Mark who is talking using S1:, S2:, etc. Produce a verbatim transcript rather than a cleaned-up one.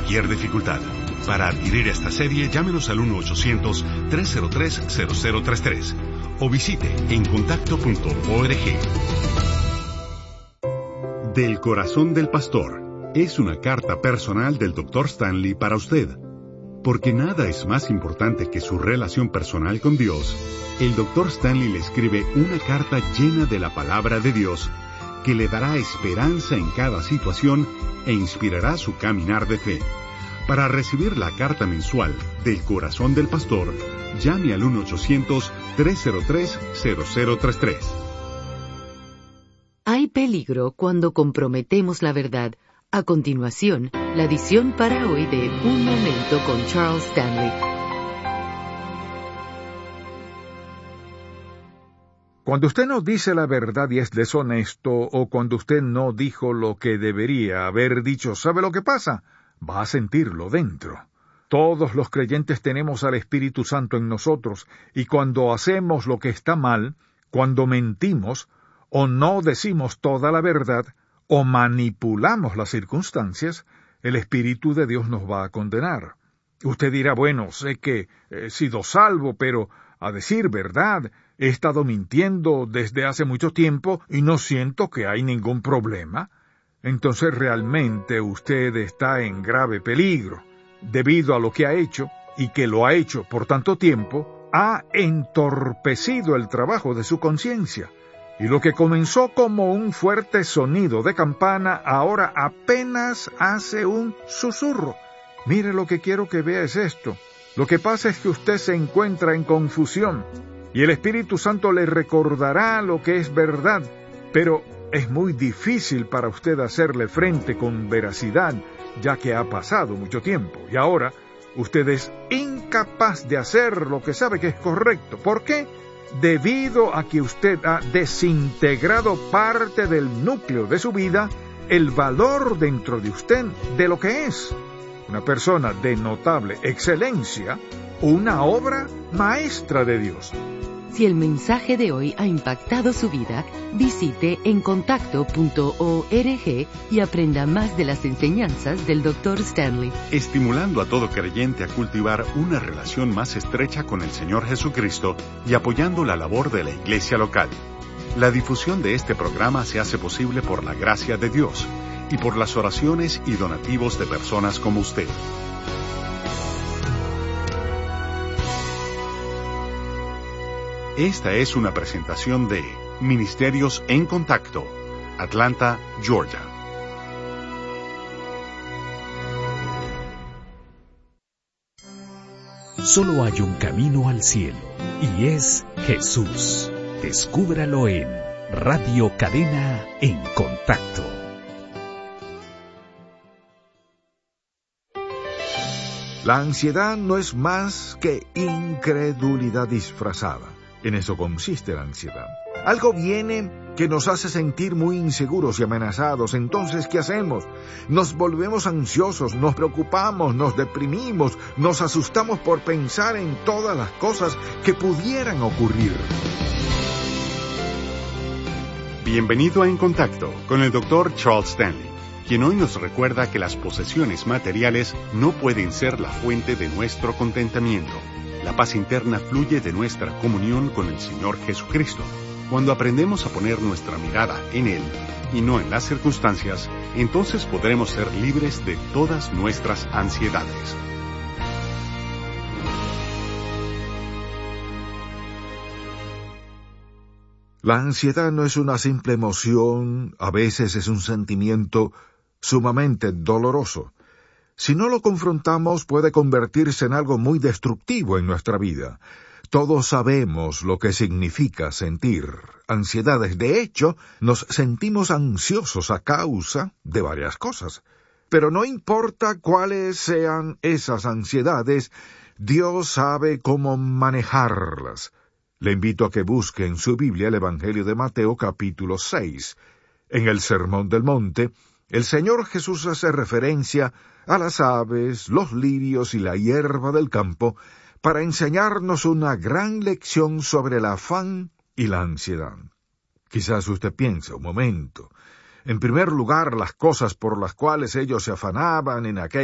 S1: cualquier dificultad. Para adquirir esta serie, llámenos al uno ochocientos, tres cero tres, cero cero tres tres o visite en contacto punto org. Del corazón del pastor es una carta personal del doctor Stanley para usted. Porque nada es más importante que su relación personal con Dios, el doctor Stanley le escribe una carta llena de la palabra de Dios que le dará esperanza en cada situación e inspirará su caminar de fe. Para recibir la carta mensual del corazón del pastor, llame al uno ochocientos, tres cero tres, cero cero tres tres.
S2: Hay peligro cuando comprometemos la verdad. A continuación, la edición para hoy de Un Momento con Charles Stanley.
S3: Cuando usted no dice la verdad y es deshonesto, o cuando usted no dijo lo que debería haber dicho, ¿sabe lo que pasa? Va a sentirlo dentro. Todos los creyentes tenemos al Espíritu Santo en nosotros, y cuando hacemos lo que está mal, cuando mentimos, o no decimos toda la verdad, o manipulamos las circunstancias, el Espíritu de Dios nos va a condenar. Usted dirá, bueno, sé que he sido salvo, pero a decir verdad, he estado mintiendo desde hace mucho tiempo y no siento que hay ningún problema. Entonces realmente usted está en grave peligro. Debido a lo que ha hecho, y que lo ha hecho por tanto tiempo, ha entorpecido el trabajo de su conciencia. Y lo que comenzó como un fuerte sonido de campana, ahora apenas hace un susurro. Mire, lo que quiero que vea es esto. Lo que pasa es que usted se encuentra en confusión, y el Espíritu Santo le recordará lo que es verdad, pero es muy difícil para usted hacerle frente con veracidad, ya que ha pasado mucho tiempo, y ahora usted es incapaz de hacer lo que sabe que es correcto. ¿Por qué? Debido a que usted ha desintegrado parte del núcleo de su vida, el valor dentro de usted de lo que es una persona de notable excelencia, una obra maestra de Dios.
S2: Si el mensaje de hoy ha impactado su vida, visite en contacto punto org y aprenda más de las enseñanzas del doctor Stanley.
S1: Estimulando a todo creyente a cultivar una relación más estrecha con el Señor Jesucristo y apoyando la labor de la iglesia local. La difusión de este programa se hace posible por la gracia de Dios y por las oraciones y donativos de personas como usted. Esta es una presentación de Ministerios en Contacto, Atlanta, Georgia.
S4: Solo hay un camino al cielo, y es Jesús. Descúbralo en Radio Cadena en Contacto.
S3: La ansiedad no es más que incredulidad disfrazada. En eso consiste la ansiedad. Algo viene que nos hace sentir muy inseguros y amenazados. Entonces, ¿qué hacemos? Nos volvemos ansiosos, nos preocupamos, nos deprimimos, nos asustamos por pensar en todas las cosas que pudieran ocurrir.
S1: Bienvenido a En Contacto con el doctor Charles Stanley, quien hoy nos recuerda que las posesiones materiales no pueden ser la fuente de nuestro contentamiento. La paz interna fluye de nuestra comunión con el Señor Jesucristo. Cuando aprendemos a poner nuestra mirada en Él y no en las circunstancias, entonces podremos ser libres de todas nuestras ansiedades.
S3: La ansiedad no es una simple emoción, a veces es un sentimiento sumamente doloroso. Si no lo confrontamos, puede convertirse en algo muy destructivo en nuestra vida. Todos sabemos lo que significa sentir ansiedades. De hecho, nos sentimos ansiosos a causa de varias cosas. Pero no importa cuáles sean esas ansiedades, Dios sabe cómo manejarlas. Le invito a que busque en su Biblia el Evangelio de Mateo capítulo seis. En el Sermón del Monte, el Señor Jesús hace referencia a las aves, los lirios y la hierba del campo para enseñarnos una gran lección sobre el afán y la ansiedad. Quizás usted piense un momento. En primer lugar, las cosas por las cuales ellos se afanaban en aquella